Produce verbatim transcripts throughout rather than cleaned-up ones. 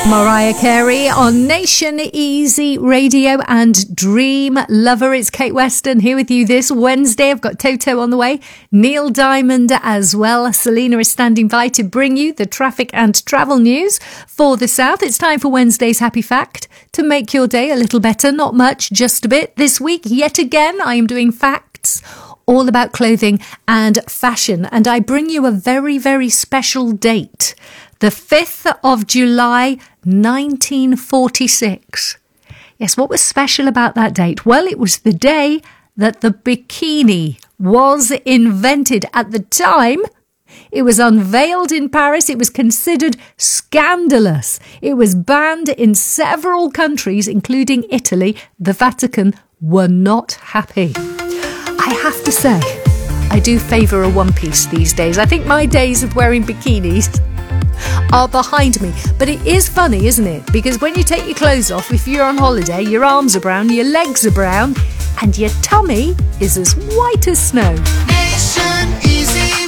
Mariah Carey on Nation Easy Radio and Dream Lover. It's Kate Weston here with you this Wednesday. I've got Toto on the way, Neil Diamond as well. Selena is standing by to bring you the traffic and travel news for the South. It's time for Wednesday's Happy Fact to make your day a little better. Not much, just a bit. This week, yet again, I am doing facts all about clothing and fashion. And I bring you a very, very special date. The fifth of July, nineteen forty-six. Yes, what was special about that date? Well, it was the day that the bikini was invented. At the time, it was unveiled in Paris. It was considered scandalous. It was banned in several countries, including Italy. The Vatican were not happy. I have to say, I do favour a one-piece these days. I think my days of wearing bikinis are behind me. But it is funny, isn't it? Because when you take your clothes off, if you're on holiday, your arms are brown, your legs are brown, and your tummy is as white as snow. Nation Easy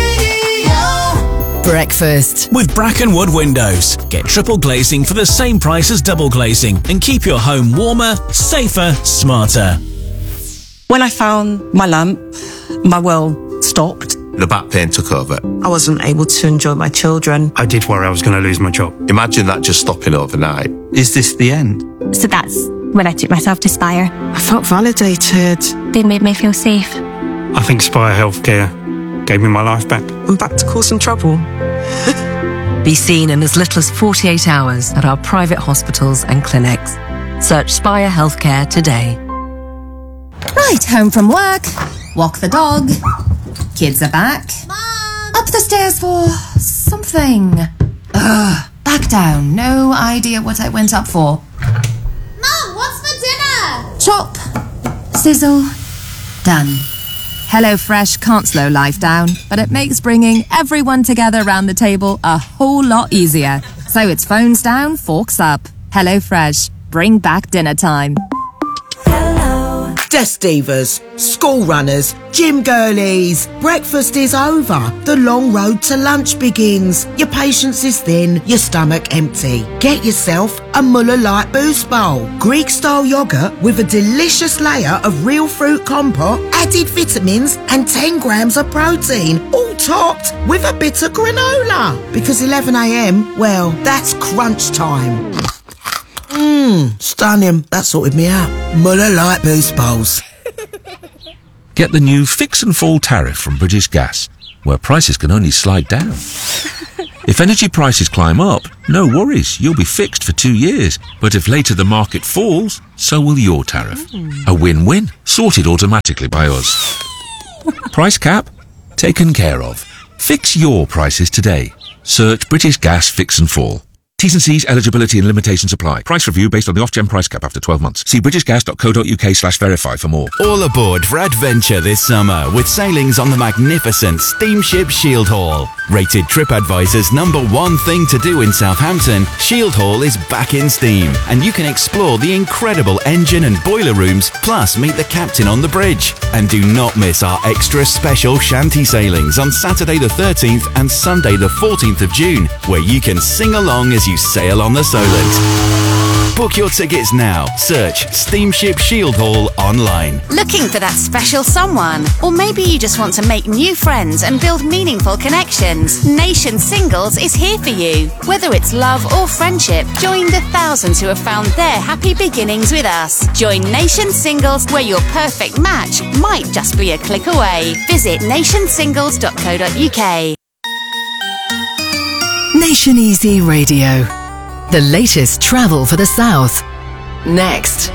Radio. Breakfast with Brackenwood Windows. Get triple glazing for the same price as double glazing and keep your home warmer, safer, smarter. When I found my lamp, my world stopped. The back pain took over. I wasn't able to enjoy my children. I did worry I was going to lose my job. Imagine that just stopping overnight. Is this the end? So that's when I took myself to Spire. I felt validated. They made me feel safe. I think Spire Healthcare gave me my life back. I'm back to causing trouble. Be seen in as little as forty-eight hours at our private hospitals and clinics. Search Spire Healthcare today. Right, home from work, walk the dog, kids are back, Mom! up the stairs for something. Ugh, back down, no idea what I went up for. Mom, what's for dinner? Chop, sizzle, done. HelloFresh can't slow life down, but it makes bringing everyone together around the table a whole lot easier. So it's phones down, forks up. HelloFresh, bring back dinner time. Desk divas, school runners, gym girlies. Breakfast is over. The long road to lunch begins. Your patience is thin, your stomach empty. Get yourself a Muller Light Boost Bowl. Greek-style yoghurt with a delicious layer of real fruit compote, added vitamins and ten grams of protein. All topped with a bit of granola. Because eleven a.m, well, that's crunch time. Mmm, stunning. That sorted me out. Muller Light Boost Bowls. Get the new Fix and Fall tariff from British Gas, where prices can only slide down. If energy prices climb up, no worries, you'll be fixed for two years. But if later the market falls, so will your tariff. A win-win, sorted automatically by us. Price cap? Taken care of. Fix your prices today. Search British Gas Fix and Fall. T's and C's, eligibility and limitations apply. Price review based on the off-gen price cap after twelve months. See britishgas.co.uk slash verify for more. All aboard for adventure this summer with sailings on the magnificent steamship Shield Hall. Rated TripAdvisor's number one thing to do in Southampton, Shield Hall is back in steam and you can explore the incredible engine and boiler rooms, plus meet the captain on the bridge. And do not miss our extra special shanty sailings on Saturday the thirteenth and Sunday the fourteenth of June, where you can sing along as you sail on the Solent. Book your tickets now. Search Steamship Shield Hall online. Looking for that special someone? Or maybe you just want to make new friends and build meaningful connections? Nation Singles is here for you. Whether it's love or friendship, join the thousands who have found their happy beginnings with us. Join Nation Singles, where your perfect match might just be a click away. Visit nation singles dot co dot uk. Nation Easy Radio. The latest travel for the South. Next.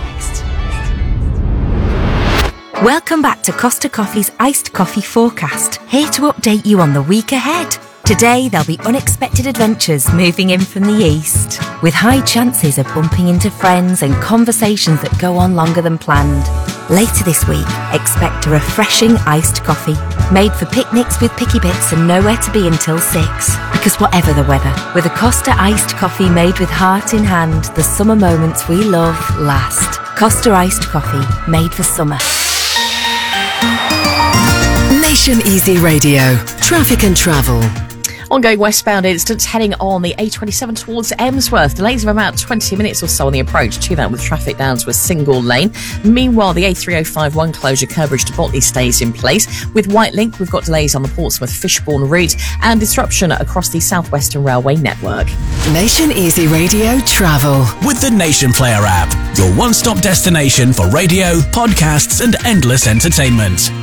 Welcome back to Costa Coffee's Iced Coffee Forecast. Here to update you on the week ahead. Today, there'll be unexpected adventures moving in from the east, with high chances of bumping into friends and conversations that go on longer than planned. Later this week, expect a refreshing iced coffee, made for picnics with picky bits and nowhere to be until six. Because whatever the weather, with a Costa iced coffee made with heart in hand, the summer moments we love last. Costa iced coffee, made for summer. Nation Easy Radio. Traffic and travel. Ongoing westbound incidents heading on the A twenty-seven towards Emsworth. Delays of about twenty minutes or so on the approach to that, with traffic down to a single lane. Meanwhile, the A three oh five one closure, Kerbridge to Botley, stays in place. With Whitelink, we've got delays on the Portsmouth Fishbourne route and disruption across the South Western Railway network. Nation Easy Radio Travel. With the Nation Player app, your one-stop destination for radio, podcasts and endless entertainment.